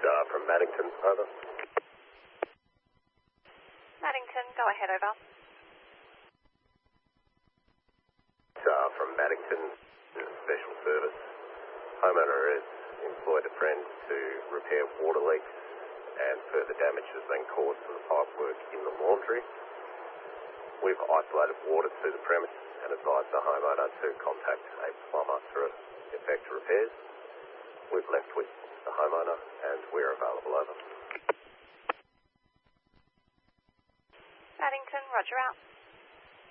From Maddington, over. Maddington, go ahead, over. From Maddington, special service. Homeowner has employed a friend to repair water leaks and further damage has been caused to the pipework in the laundry. We've isolated water to the premise and advised the homeowner to contact a plumber to effect repairs. We've left with the homeowner and we're available, over. Maddington, roger out.